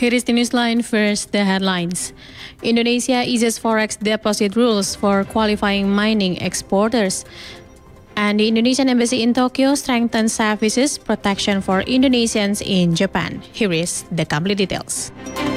Here is the newsline. First, the headlines. Indonesia eases forex deposit rules for qualifying mining exporters. And the Indonesian Embassy in Tokyo strengthens services protection for Indonesians in Japan. Here is the complete details.